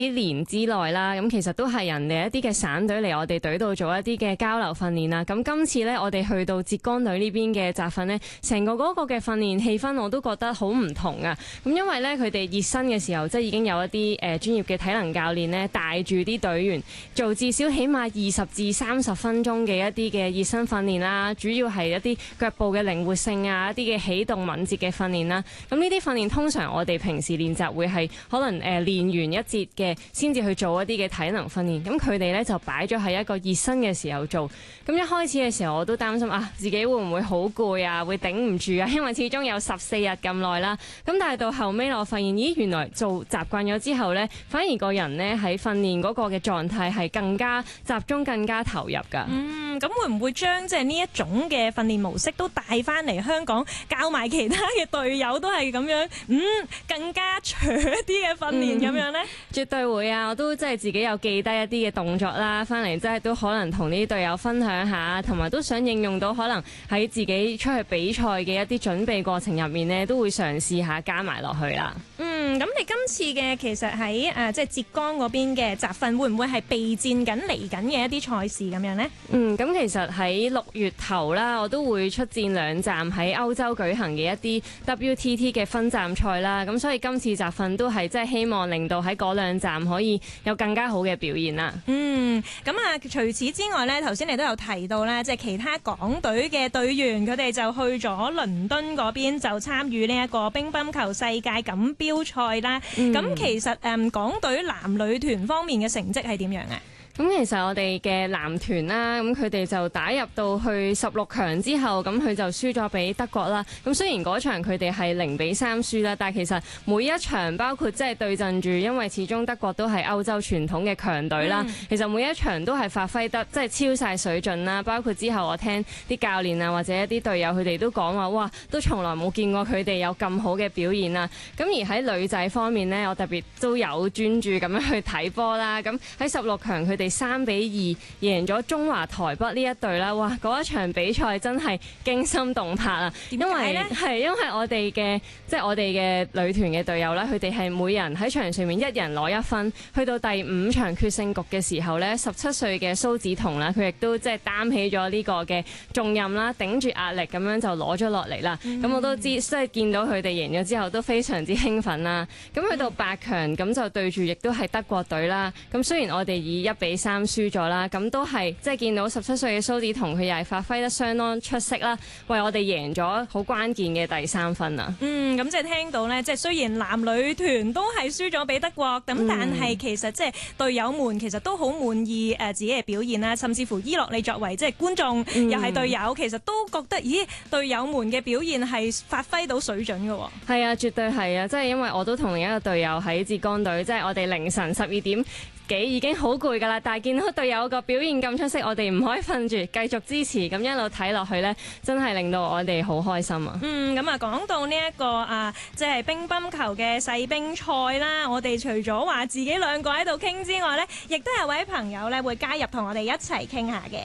年之內啦，咁其實都係人哋一啲嘅省隊嚟我哋隊度做一啲嘅交流訓練啦。咁今次呢，我哋去到浙江隊呢邊嘅集訓呢，成個嗰個嘅訓練氣氛我都覺得好唔同啊。咁因為呢，佢哋熱身嘅時候，即係已經有一啲專業嘅體能教練呢，帶住啲隊員做至少起碼20至30分鐘嘅一啲嘅熱身訓練啦。主要係一啲腳部嘅靈活性啊，一啲嘅起動敏捷嘅訓練啦。咁呢啲訓練通常我哋平時練習會係可能練完一節嘅，先至去做一啲嘅體能訓練，咁佢哋咧就擺咗喺一個熱身嘅時候做。咁一開始嘅時候我都擔心自己會唔會好攰啊，會頂唔住啊，因為始終有14日咁耐啦。咁但係到後尾我發現，咦，原來做習慣咗之後呢，反而個人呢喺訓練嗰個嘅狀態係更加集中、更加投入㗎。 咁會唔會將即係呢一種嘅訓練模式都帶翻嚟香港，教埋其他嘅隊友都係咁樣，更加長啲嘅訓練咁樣呢？ 絕對會啊！我都即係自己有記低一啲嘅動作啦，翻嚟即係都可能同啲隊友分享下，同埋都想應用到可能喺自己出去比賽嘅一啲準備過程入面呢，都會嘗試下加埋落去啦。 咁你今次嘅其實喺即係浙江嗰邊嘅集訓，會唔會係備戰緊嚟緊嘅一啲賽事咁樣呢？ 咁其實喺6月頭啦，我都會出戰2站喺歐洲舉行嘅一啲 WTT 嘅分站賽啦。咁所以今次集訓都係即係希望令到喺嗰2站可以有更加好嘅表現啦。 除此之外呢，頭先你都有提到咧，即係其他港隊嘅隊員，佢哋就去咗倫敦嗰邊就參與呢一個乒乓球世界錦標賽啦。咁其實港隊男女團方面嘅成績係點樣啊？ 咁其實我哋嘅男團啦，咁佢哋就打入到去16強之後，咁佢就輸咗俾德國啦。咁雖然嗰場佢哋係0-3輸啦，但係其實每一場包括即係對陣住，因為始終德國都係歐洲傳統嘅強隊啦。其實每一場都係發揮得即係超晒水準啦。包括之後我聽啲教練啊或者一啲隊友佢哋都講話，哇，都從來冇見過佢哋有咁好嘅表現啦。咁而喺女仔方面呢，我特別都有專注咁樣去睇波啦。咁喺16強佢哋3-2贏咗中華台北呢一隊啦，哇！嗰一場比賽真係驚心動魄啊！因為我哋嘅即係我哋嘅女團嘅隊友啦，佢哋係每人喺場上面一人攞1分，去到第5場決勝局嘅時候呢，17歲嘅蘇梓彤啦，佢亦都即係擔起咗呢個嘅重任啦，頂住壓力咁樣就攞咗落嚟啦。咁我都知，即係見到佢哋贏咗之後都非常之興奮啦。咁去到8強咁就對住亦都係德國隊啦。咁雖然我哋以1-3輸咗啦，咁都係即係見到17歲嘅蘇梓彤，佢又係發揮得相當出色啦，為我哋贏咗好關鍵嘅第3分啊！ 咁即係聽到呢，即係雖然男女團都係輸咗俾德國，咁但係其實即係隊友們其實都好滿意自己嘅表現啦，甚至乎伊樂你作為即係觀眾又係隊友，其實都覺得咦，隊友們嘅表現係發揮到水準嘅喎。係啊，絕對係啊！即係因為我都同另一個隊友喺浙江隊，即係我哋凌晨12點幾已經好攰㗎啦，但係見到隊友個表現咁出色，我哋唔可以瞓住，繼續支持，咁一路睇落去呢，真係令到我哋好開心啊！ 講到呢一個即係乒乓球嘅世乒賽啦，我哋除咗話自己兩個喺度傾之外呢，亦都有位朋友呢會加入同我哋一齊傾下嘅。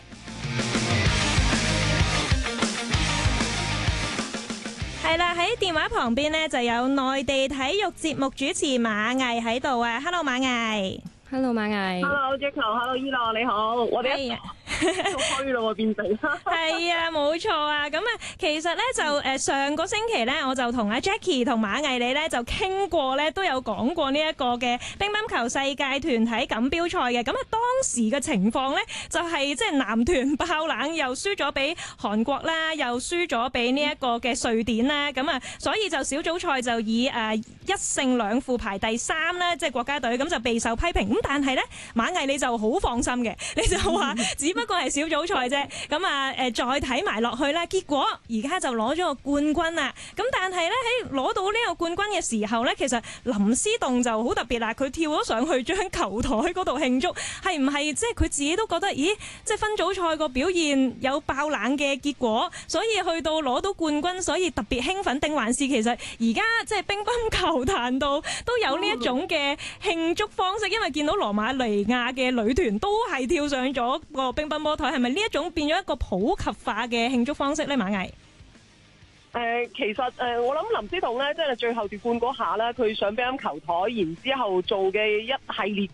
係啦，喺電話旁邊呢就有內地體育節目主持馬毅喺度啊 ！Hello 馬毅。 Hello 馬毅 ，Hello Jaco，Hello 伊樂，你好，我哋都虛咯，變地。 係啊，冇錯啊。咁其實咧就上個星期咧，我就同阿 Jackie 同馬毅你咧就傾過咧，都有講過呢一個嘅乒乓球世界團體錦標賽嘅。咁當時嘅情況咧，就係即係男團爆冷，又輸咗俾韓國啦，又輸咗俾呢一個嘅瑞典啦。咁所以就小組賽就以1勝2負排第3啦，即係國家隊咁就備受批評。咁但係咧，馬毅你就好放心嘅，你就話只不過係小組賽啫。咁再睇埋落去啦，結果而家就攞咗個冠軍啦。咁但係咧喺攞到呢個冠軍嘅時候咧，其實林思棟就好特別啦，佢跳咗上去將球台嗰度慶祝，係唔係即係佢自己都覺得，咦，即係分組賽個表現有爆冷嘅結果，所以去到攞到冠軍，所以特別興奮，定還是其實而家即係乒乓球壇度都有呢一種嘅慶祝方式？因為見到羅馬尼亞嘅女團都係跳上咗個乒乓波台，係咪呢一種變咗一個普及化嘅慶祝方式呢？馬毅， 其實我諗林思彤咧，即係最後奪冠嗰下咧，佢上乒乓球台，然之後做嘅一系列